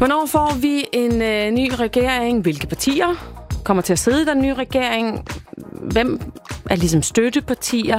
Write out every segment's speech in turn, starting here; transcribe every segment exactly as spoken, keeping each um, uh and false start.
Hvornår får vi en øh, ny regering? Hvilke partier kommer til at sidde i den nye regering? Hvem er ligesom støttepartier?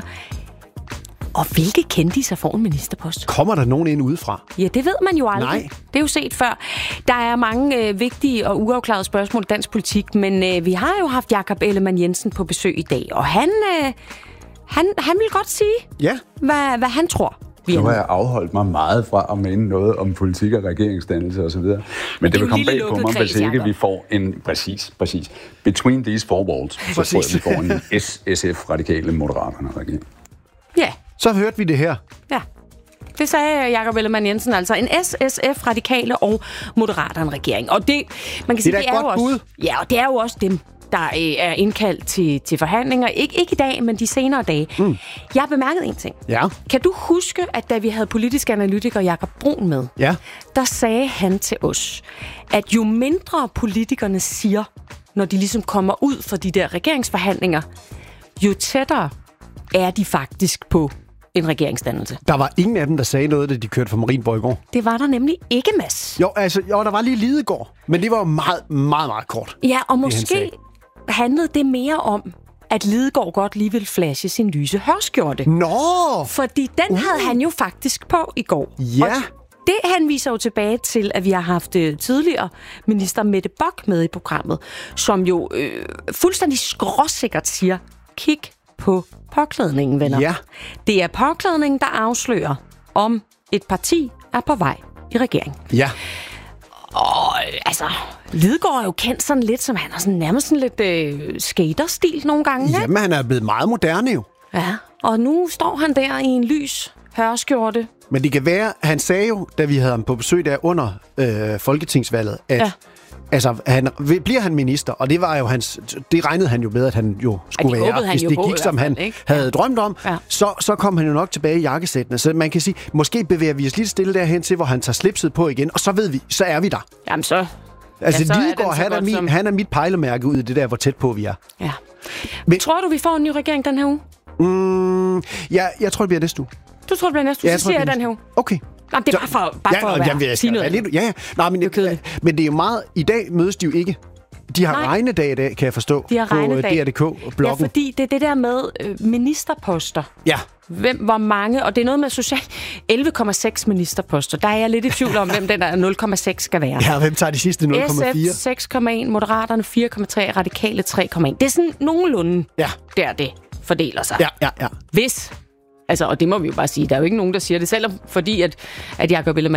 Og hvilke kendiser får en ministerpost? Kommer der nogen ind udefra? Ja, det ved man jo aldrig. Nej. Det er jo set før. Der er mange øh, vigtige og uafklarede spørgsmål i dansk politik, men øh, vi har jo haft Jakob Ellemann-Jensen på besøg i dag, og han, øh, han, han vil godt sige, ja. hvad, hvad han tror. Nu har jeg afholdt mig meget fra at mene noget om politik og regeringsdannelse osv. Men, Men det vil komme bag på mig, hvis ikke vi får en... Præcis, præcis. Between these four walls, så tror jeg, vi får en S S F-radikale Moderaterne regering. Ja. Så hørte vi det her. Ja. Det sagde Jakob Ellemann-Jensen, altså en S S F, radikale og Moderaterne regering. Og det, man kan sige, det er, det er godt jo bud. Også, ja, og det er jo også dem, der er indkaldt til, til forhandlinger. Ik- ikke i dag, men de senere dage. Mm. Jeg har bemærket en ting. Ja. Kan du huske, at da vi havde politisk analytiker Jakob Brun med, ja. der sagde han til os, at jo mindre politikerne siger, når de ligesom kommer ud fra de der regeringsforhandlinger, jo tættere er de faktisk på en regeringsdannelse. Der var ingen af dem, der sagde noget, da de kørte fra Marienborg i går. Det var der nemlig ikke, Mads. Jo, altså, jo, der var lige Lidegaard, men det var jo meget, meget, meget kort. Ja, og måske handlede det mere om, at Lidegaard godt lige ville flashe sin lyse hørskjorte. Nå! Fordi den uh. havde han jo faktisk på i går. Ja. Og det henviser jo tilbage til, at vi har haft tidligere minister Mette Bock med i programmet, som jo øh, fuldstændig skråsikkert siger, kig på påklædningen, venner. Ja. Det er påklædningen, der afslører, om et parti er på vej i regering. Ja. Og altså, Lidegaard er jo kendt sådan lidt, som han har sådan nærmest sådan lidt øh, skaterstil nogle gange. Ikke? Jamen, han er blevet meget moderne jo. Ja, og nu står han der i en lys hørskjorte. Men det kan være, han sagde jo, da vi havde ham på besøg der under øh, folketingsvalget, at ja. altså, han, bliver han minister, og det var jo hans, det regnede han jo med, at han jo skulle ja, være, hvis det gik, som han ikke? havde ja. drømt om, ja. så, så kom han jo nok tilbage i jakkesættene. Så man kan sige, måske bevæger vi os lidt stille derhen til, hvor han tager slipset på igen, og så ved vi, så er vi der. Jamen så... Altså, ja, Lidegaard, han, er min, som... han er mit pejlemærke ud i det der, hvor tæt på vi er. Ja. Men... Tror du, vi får en ny regering den her uge? Mm, ja, jeg tror, det bliver næste uge. Du tror, det bliver næste uge? Ja, så siger jeg den her uge. Okay. Nå, det er bare for, bare ja, for at være, jeg, jeg, sige noget. Lidt, ja, ja. Nej, men, det er men det er jo meget... I dag mødes de jo ikke. De har Nej. regnedag i dag, kan jeg forstå, de har på D R punktum D K-bloggen. Ja, fordi det er det der med øh, ministerposter. Ja. Hvem, hvor mange, og det er noget med social... elleve komma seks ministerposter. Der er jeg lidt i tvivl om, hvem den der nul komma seks skal være. Ja, hvem tager de sidste nul komma fire? S F seks komma en, Moderaterne fire komma tre, Radikale tre komma en. Det er sådan nogenlunde, ja. der det fordeler sig. Ja, ja, ja. Hvis... Altså, og det må vi jo bare sige, der er jo ikke nogen, der siger det, selvom fordi at, at Jakob Ellemann